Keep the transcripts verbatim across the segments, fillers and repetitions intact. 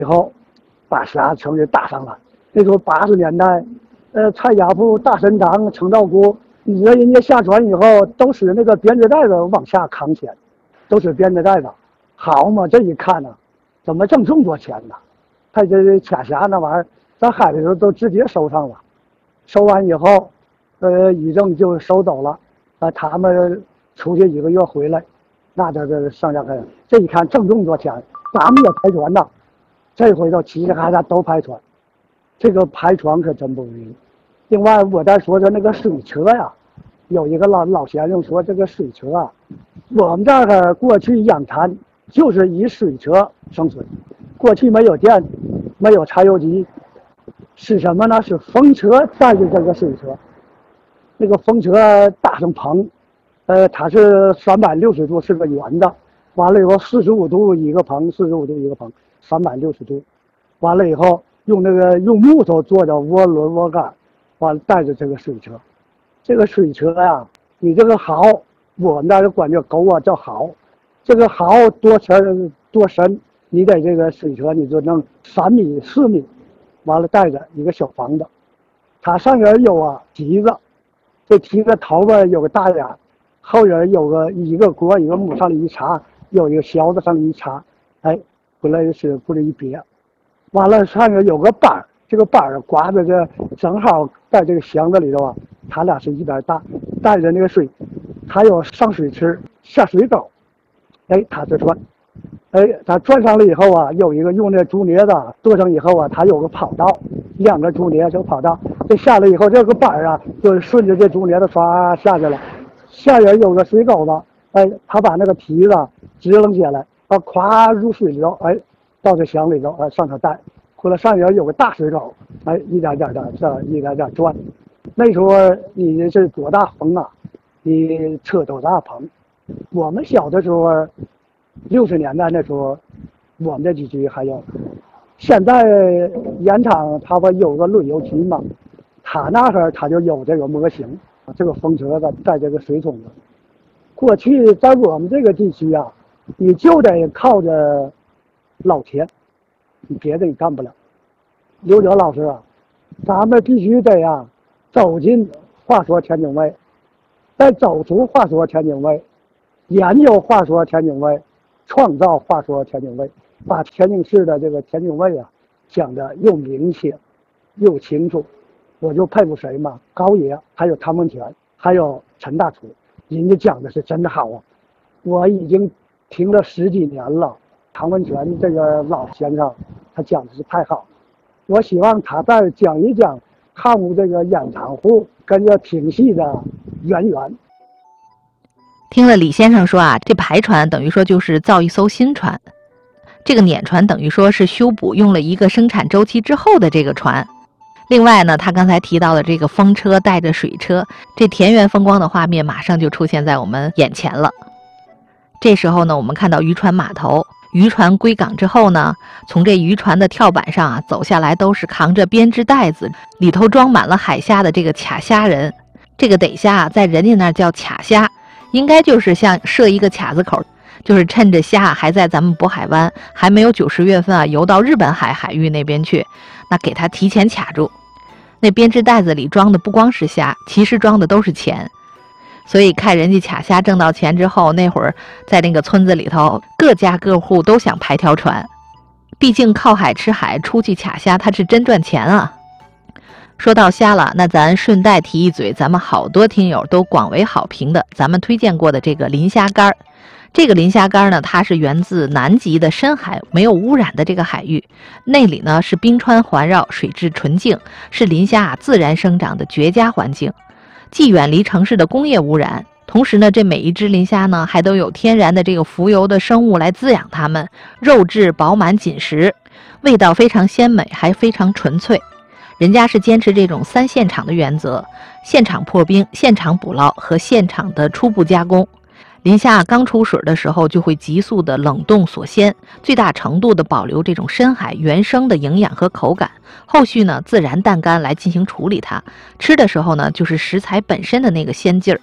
以后把虾成为大上来。那时候八十年代，呃，蔡家铺、大神堂、程道姑，你说人家下船以后都是那个编织袋子往下扛钱，都是编织袋子。好嘛，这一看呢、啊，怎么挣这么多钱呢？他这卡虾那玩意儿，在海里头都直接收上了，收完以后，呃，渔政就收走了。啊，他们出去一个月回来，那这个上下看，这一看挣这么多钱，咱们也排船呐。这回头齐齐哈哈都排船，这个排船可真不容易。另外，我再说说那个水车呀，有一个老老先生说，这个水车啊，我们这儿过去养蚕就是以水车生存，过去没有电，没有柴油机，是什么呢？是风车带着这个水车。那个风车搭上棚，呃，它是三百六十度，是个圆的。完了以后，四十五度一个棚，四十五度一个棚，三百六十度。完了以后，用那个用木头做的涡轮涡杆，完了带着这个水车。这个水车呀，你这个壕，我们那就管这沟啊叫壕。这个壕多深多深，你得这个水车你就弄三米四米，完了带着一个小房子，它上面有啊蹄子。这蹄子头发有个大眼，后人有个一个锅一个木上里一插，有一个销子上里一插，哎，回来是过来一别，完了上面有个板儿，这个板儿挂在这正好在这个箱子里头啊，它俩是一边大，带着那个水，它有上水池下水沟，哎，它这转，哎，它转上了以后啊，有一个用那竹镊子剁上以后啊，它有个跑道，两个竹镊就跑道。这下来以后，这个板儿啊，就顺着这竹镊子刷下去了。下边有个水沟子，哎，他把那个蹄子支棱起来，啊，咵入水里头，哎，到这箱里头，哎，上头带。回来上边有个大水沟，哎，一点点的这一点点转。那时候你这多大风啊，你扯多大棚。我们小的时候，六十年代那时候，我们这地区还有。现在盐场它不有个旅游区嘛，他那儿他就有这个模型，这个风车的带这个水桶的。过去在我们这个地区啊，你就得靠着老田，你别的你干不了。刘哲老师啊，咱们必须得啊走进话说天津卫，再走出话说天津卫，研究话说天津卫，创造话说天津卫，把天津市的这个天津卫啊讲的又明显又清楚。我就佩服谁嘛，高爷，还有汤文全，还有陈大厨，人家讲的是真的好啊！我已经听了十几年了，汤文全这个老先生，他讲的是太好了。我希望他再讲一讲汉武这个演场户跟这评戏的渊源。 听了李先生说啊，这排船等于说就是造一艘新船，这个碾船等于说是修补用了一个生产周期之后的这个船。另外呢，他刚才提到的这个风车带着水车，这田园风光的画面马上就出现在我们眼前了。这时候呢，我们看到渔船码头，渔船归港之后呢，从这渔船的跳板上啊走下来，都是扛着编织袋子，里头装满了海虾的这个卡虾人。这个逮虾啊，在人家那儿叫卡虾，应该就是像设一个卡子口，就是趁着虾还在咱们渤海湾，还没有九十月份啊游到日本海海域那边去，那给它提前卡住。那编织袋子里装的不光是虾，其实装的都是钱。所以看人家卡虾挣到钱之后，那会儿在那个村子里头，各家各户都想排条船，毕竟靠海吃海，出去卡虾它是真赚钱啊。说到虾了，那咱顺带提一嘴，咱们好多听友都广为好评的，咱们推荐过的这个磷虾干。这个磷虾干呢，它是源自南极的深海没有污染的这个海域，那里呢是冰川环绕，水质纯净，是磷虾啊自然生长的绝佳环境，既远离城市的工业污染，同时呢这每一只磷虾呢还都有天然的这个浮游的生物来滋养它们，肉质饱满紧实，味道非常鲜美，还非常纯粹。人家是坚持这种三现场的原则，现场破冰、现场捕捞和现场的初步加工。磷虾刚出水的时候就会急速的冷冻锁鲜，最大程度的保留这种深海原生的营养和口感，后续呢自然淡干来进行处理它。吃的时候呢就是食材本身的那个鲜劲儿。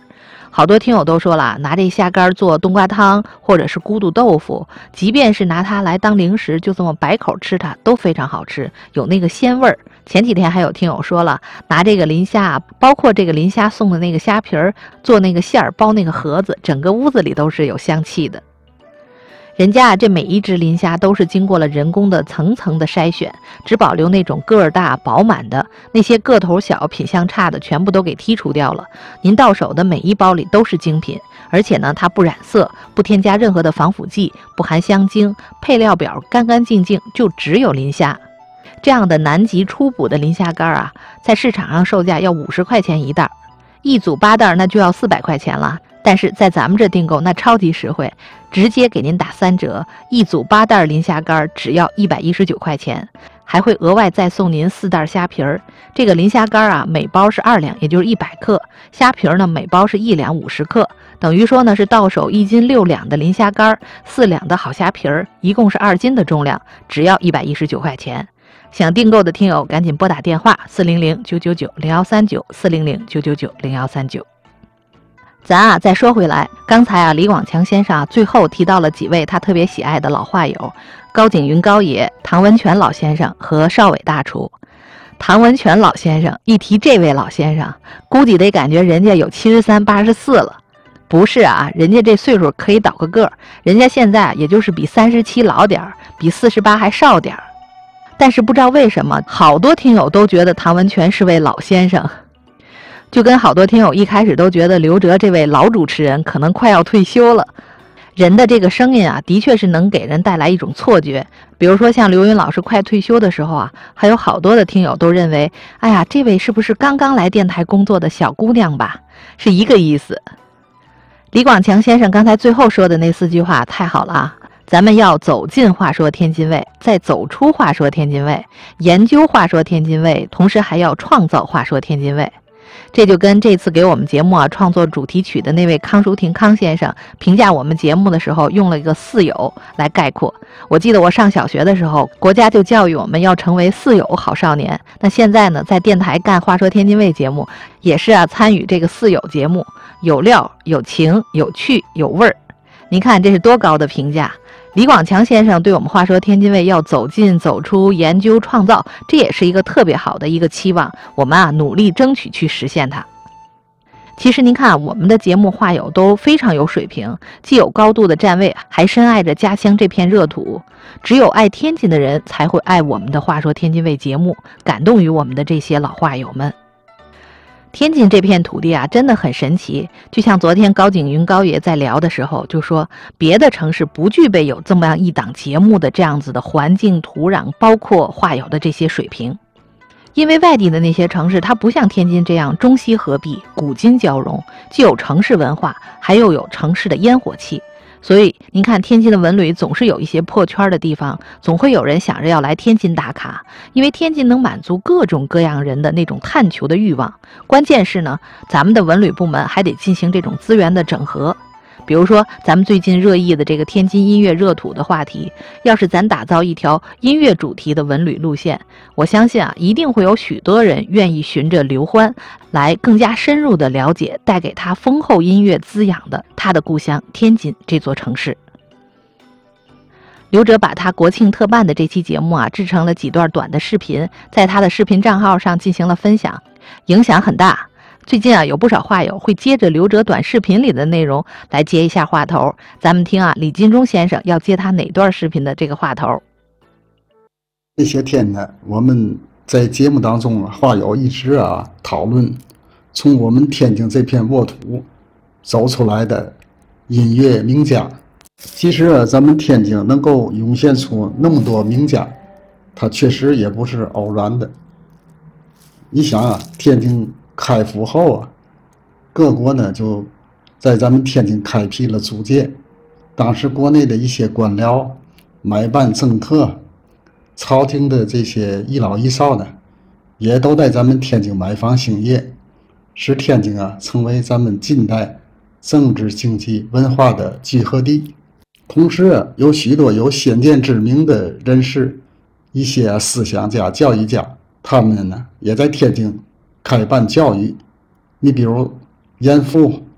好多听友都说了，拿这虾干做冬瓜汤或者是咕嘟豆腐，即便是拿它来当零食，就这么白口吃它都非常好吃，有那个鲜味儿。前几天还有听友说了，拿这个磷虾，包括这个磷虾送的那个虾皮儿，做那个馅儿包那个盒子，整个屋子里都是有香气的。人家啊，这每一只磷虾都是经过了人工的层层的筛选，只保留那种个儿大饱满的，那些个头小品相差的全部都给剔除掉了。您到手的每一包里都是精品，而且呢它不染色，不添加任何的防腐剂，不含香精，配料表干干净净，就只有磷虾。这样的南极初捕的磷虾干啊，在市场上售价要五十块钱一袋，一组八袋那就要四百块钱了。但是在咱们这订购那超级实惠，直接给您打三折，一组八袋磷虾干只要一百一十九块钱，还会额外再送您四袋虾皮儿。这个磷虾干啊，每包是二两，也就是一百克；虾皮儿呢，每包是一两五十克，等于说呢是到手一斤六两的磷虾干，四两的好虾皮儿，一共是二斤的重量，只要一百一十九块钱。想订购的听友赶紧拨打电话四零零九九九零幺三九四零零九九九零幺三九。咱啊再说回来，刚才啊李广强先生啊最后提到了几位他特别喜爱的老话友，高景云高爷、唐文全老先生和邵伟大厨。唐文全老先生一提这位老先生，估计得感觉人家有七十三八十四了。不是啊，人家这岁数可以倒个个，人家现在也就是比三十七老点儿，比四十八还少点儿。但是不知道为什么，好多听友都觉得唐文全是位老先生，就跟好多听友一开始都觉得刘哲这位老主持人可能快要退休了。人的这个声音啊，的确是能给人带来一种错觉。比如说像刘云老师快退休的时候啊，还有好多的听友都认为，哎呀，这位是不是刚刚来电台工作的小姑娘吧？是一个意思。李广强先生刚才最后说的那四句话太好了啊！咱们要走进话说天津卫，再走出话说天津卫，研究话说天津卫，同时还要创造话说天津卫。这就跟这次给我们节目啊创作主题曲的那位康淑婷康先生评价我们节目的时候用了一个四有来概括。我记得我上小学的时候，国家就教育我们要成为四有好少年。那现在呢，在电台干话说天津卫节目，也是啊参与这个四有节目，有料、有情、有趣、有味儿。您看这是多高的评价！李广强先生对我们话说天津卫要走进、走出、研究、创造，这也是一个特别好的一个期望。我们啊努力争取去实现它。其实您看，我们的节目话友都非常有水平，既有高度的站位，还深爱着家乡这片热土。只有爱天津的人才会爱我们的话说天津卫节目，感动于我们的这些老话友们。天津这片土地啊，真的很神奇。就像昨天高景云高爷在聊的时候就说，别的城市不具备有这么样一档节目的这样子的环境、土壤，包括话友的这些水平。因为外地的那些城市，它不像天津这样中西合璧、古今交融，既有城市文化，还又有城市的烟火气。所以您看，天津的文旅总是有一些破圈的地方，总会有人想着要来天津打卡，因为天津能满足各种各样人的那种探求的欲望。关键是呢，咱们的文旅部门还得进行这种资源的整合。比如说咱们最近热议的这个天津音乐热土的话题，要是咱打造一条音乐主题的文旅路线，我相信啊，一定会有许多人愿意循着刘欢来更加深入的了解带给他丰厚音乐滋养的他的故乡天津这座城市。刘哲把他国庆特办的这期节目啊制成了几段短的视频，在他的视频账号上进行了分享，影响很大。最近啊，有不少话友会接着刘哲短视频里的内容来接一下话头。咱们听啊，李金忠先生要接他哪段视频的这个话头。 这些天呢，我们在节目当中啊，话友一直啊讨论从我们天津这片沃土走出来的音乐名家。其实啊，咱们天津能够涌现出那么多名家，它确实也不是偶然的。你想啊，天津开埠后啊，各国呢就在咱们天津开辟了租界。当时国内的一些官僚、买办政客、朝廷的这些一老一少呢，也都在咱们天津买房兴业，使天津啊成为咱们近代政治、经济、文化的聚合地。同时啊，有许多有先见之明的人士，一些思想家、教育家，他们呢也在天津开办教育。你比如严复、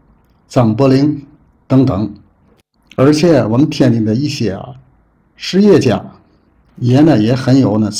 张伯苓等等。而且我们天津的一些啊实业家也呢也很有呢